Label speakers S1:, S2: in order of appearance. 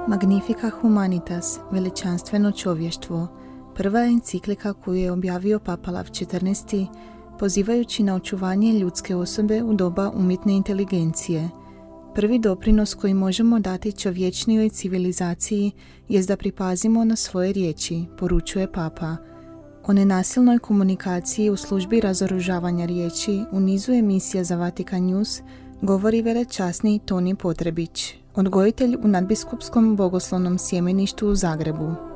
S1: Magnifica Humanitas, veličanstveno čovještvo, prva je enciklika koju je objavio Papa Lav XIV, pozivajući na očuvanje ljudske osobe u doba umjetne inteligencije. Prvi doprinos koji možemo dati čovječnijoj civilizaciji jest da pripazimo na svoje riječi, poručuje Papa. O nenasilnoj komunikaciji u službi razoružavanja riječi u nizu emisija za Vatikan News govori velečasni Toni Potrebić, odgojitelj u nadbiskupskom bogoslovnom sjemeništu u Zagrebu.